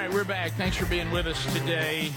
right, we're back. Thanks for being with us today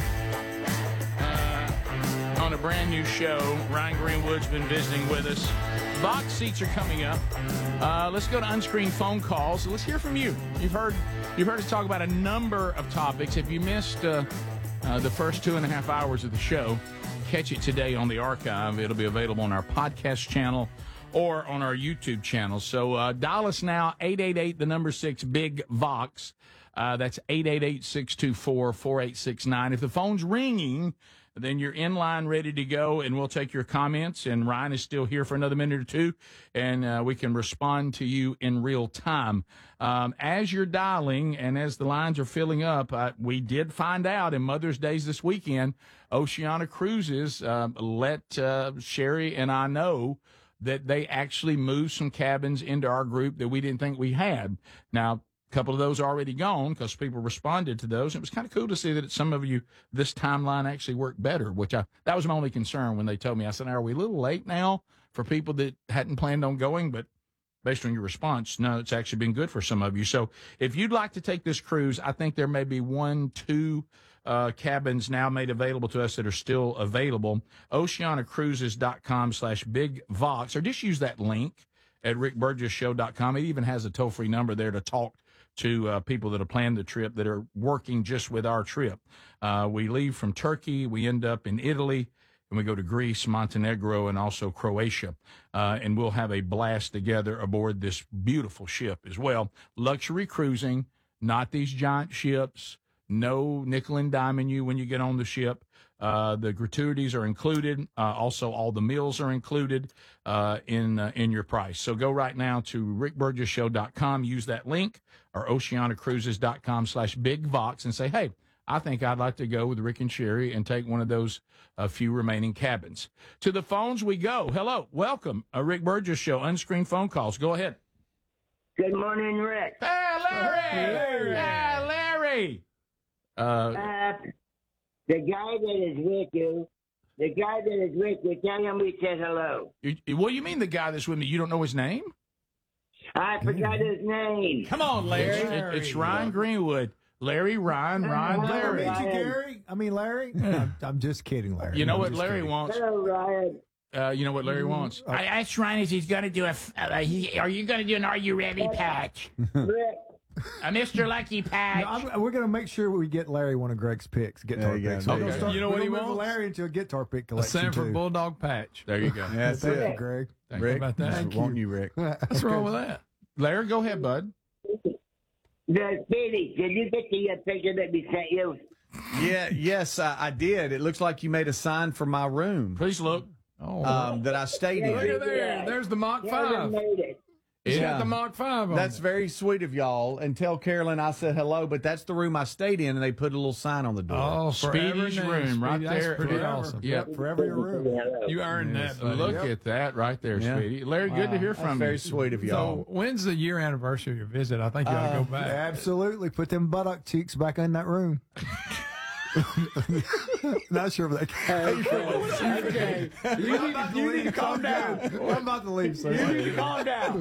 on a brand new show. Ryan Greenwood's been visiting with us. Box seats are coming up. Let's go to unscreened phone calls. Let's hear from you. You've heard us talk about a number of topics. If you missed the first 2.5 hours of the show, catch it today on the archive. It'll be available on our podcast channel or on our YouTube channel. So dial us now, 888-6-BIG-VOX. That's 888-624-4869. If the phone's ringing, then you're in line ready to go, and we'll take your comments. And Ryan is still here for another minute or two, and we can respond to you in real time. As you're dialing and as the lines are filling up, we did find out in Mother's Day's this weekend, Oceana Cruises let Sherry and I know that they actually moved some cabins into our group that we didn't think we had. Now, a couple of those are already gone because people responded to those. It was kind of cool to see that some of you, this timeline actually worked better, that was my only concern when they told me. I said, are we a little late now for people that hadn't planned on going? But based on your response, no, it's actually been good for some of you. So if you'd like to take this cruise, I think there may be 1-2 cabins now made available to us that are still available. OceanaCruises.com/BigVox, or just use that link at rickburgesshow.com. It even has a toll-free number there to talk to people that have planned the trip that are working just with our trip. We leave from Turkey. We end up in Italy. And we go to Greece, Montenegro, and also Croatia. And we'll have a blast together aboard this beautiful ship as well. Luxury cruising, not these giant ships. No nickel and diming you when you get on the ship. The gratuities are included. Also, all the meals are included in your price. So go right now to rickburgesshow.com. Use that link, or oceanacruises.com/BigVox, and say, hey, I think I'd like to go with Rick and Sherry and take one of those few remaining cabins. To the phones we go. Hello. Welcome. Rick Burgess Show. Unscreened phone calls. Go ahead. Good morning, Rick. Hey, Larry. Hey, Larry. The guy that is with you, tell him we said hello. What do you mean the guy that's with me? You don't know his name? I forgot his name. Come on, Larry. It's Ryan Greenwood. Larry, Ryan, Larry. Larry. I'm just kidding, Larry. You know what Larry wants? Hello, Ryan. You know what Larry wants? I asked Ryan if he's going to do are you going to do an Are You Ready patch? Rick. A Mr. Lucky patch. We're going to make sure we get Larry one of Greg's picks, guitar picks. Okay. You know what he wants? Larry into a guitar pick A collection, Sanford Bulldog patch. There you go. Yeah, Thank you, Greg. Rick, about that. Thank you, Rick. What's wrong with that? Larry, go ahead, bud. Speedy, did you get the picture that we sent you? Yes, I did. It looks like you made a sign for my room Please look. that I stayed in. Look at there. There's the Mach 5. Made it. It's Yeah. got the Mach 5 on That's it. very sweet of y'all. And tell Carolyn I said hello, but that's the room I stayed in, and they put a little sign on the door. Oh, Forever Speedy's named room right Speedy. there. That's pretty Forever. awesome. Yep. Forever your room. Hello. You earned Yes, that, buddy. Look Yep. at that right there, Yeah. Speedy. Larry, good to hear That's from very you. sweet of y'all. So, when's the year anniversary of your visit? I think you ought to go back. Absolutely. Put them buttock cheeks back in that room. Not sure if that Okay. You need to calm down. I'm about to leave, sir. You need to calm down.